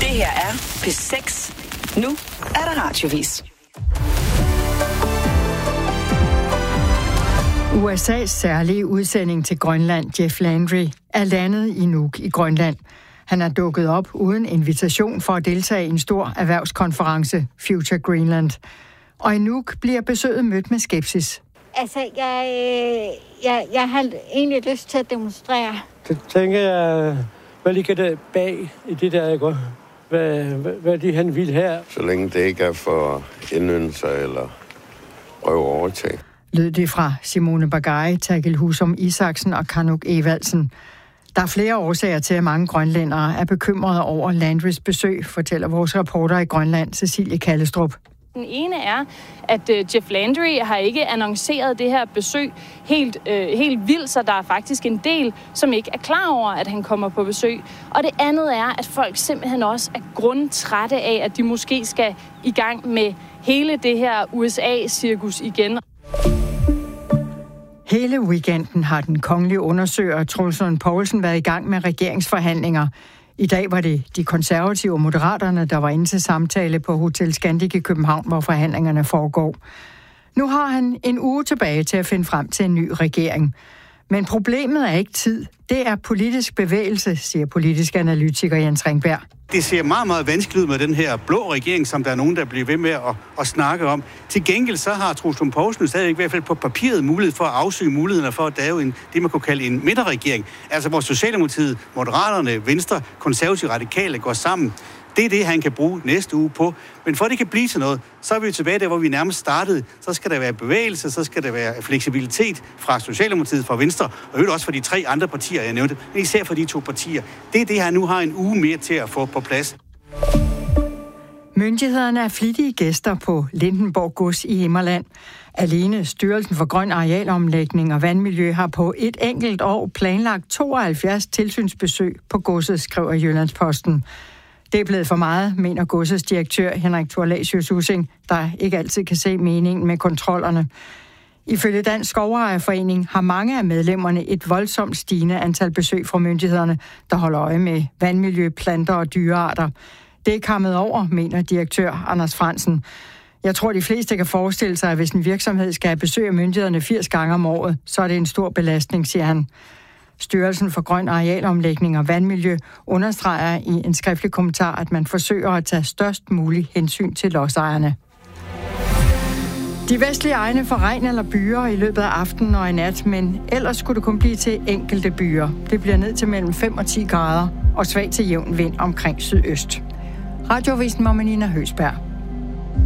Det her er P6. Nu er der radiovis. USA's særlige udsending til Grønland, Jeff Landry, er landet i Nuuk i Grønland. Han er dukket op uden invitation for at deltage i en stor erhvervskonference, Future Greenland. Og i Nuuk bliver besøget mødt med skepsis. Altså, jeg har egentlig lyst til at demonstrere. Så tænker jeg, hvad ligger der bag i det der, ikke? Hvad de han vil her? Så længe det ikke er for indyndelser eller prøve overtag. Lød det fra Simone Bagay, Terkel Husum Isaksen og Kanuk Evaldsen. Der er flere årsager til, at mange grønlændere er bekymrede over Landrys besøg, fortæller vores reporter i Grønland, Cecilie Kallestrup. Den ene er, at Jeff Landry har ikke annonceret det her besøg helt vildt, så der er faktisk en del, som ikke er klar over, at han kommer på besøg. Og det andet er, at folk simpelthen også er grundtrætte af, at de måske skal i gang med hele det her USA-cirkus igen. Hele weekenden har den kongelige undersøger Troels Lund Poulsen været i gang med regeringsforhandlinger. I dag var det de konservative og moderaterne, der var inde til samtale på Hotel Scandic i København, hvor forhandlingerne foregår. Nu har han en uge tilbage til at finde frem til en ny regering. Men problemet er ikke tid. Det er politisk bevægelse, siger politisk analytiker Jens Ringberg. Det ser meget, meget vanskeligt ud med den her blå regering, som der er nogen, der bliver ved med at snakke om. Til gengæld så har Troels Lund Poulsen stadig i hvert fald på papiret mulighed for at afsøge mulighederne for at lave det, man kunne kalde en midterregering. Altså hvor Socialdemokratiet, Moderaterne, Venstre, Konservative, Radikale går sammen. Det er det, han kan bruge næste uge på. Men for at det kan blive til noget, så er vi tilbage der, hvor vi nærmest startede. Så skal der være bevægelse, så skal der være fleksibilitet fra Socialdemokratiet, fra Venstre, og også fra de 3 andre partier, jeg nævnte. Men især for de 2 partier. Det er det, han nu har en uge mere til at få på plads. Myndighederne er flittige gæster på Lindenborg Gods i Himmerland. Alene Styrelsen for Grøn Arealomlægning og Vandmiljø har på et enkelt år planlagt 72 tilsynsbesøg på godset, skriver Jyllandsposten. Det er blevet for meget, mener godsets direktør Henrik Thorlasius Ussing, der ikke altid kan se meningen med kontrollerne. Ifølge Dansk Skovejerforening har mange af medlemmerne et voldsomt stigende antal besøg fra myndighederne, der holder øje med vandmiljø, planter og dyrearter. Det er kommet over, mener direktør Anders Fransen. Jeg tror, de fleste kan forestille sig, at hvis en virksomhed skal have besøg af myndighederne 80 gange om året, så er det en stor belastning, siger han. Styrelsen for Grøn Arealomlægning og Vandmiljø understreger i en skriftlig kommentar, at man forsøger at tage størst mulig hensyn til lodsejerne. De vestlige egne får regn eller byger i løbet af aftenen og i nat, men ellers skulle det kun blive til enkelte byger. Det bliver ned til mellem 5 og 10 grader og svag til jævn vind omkring sydøst. Radioavisen med Nina Høsberg.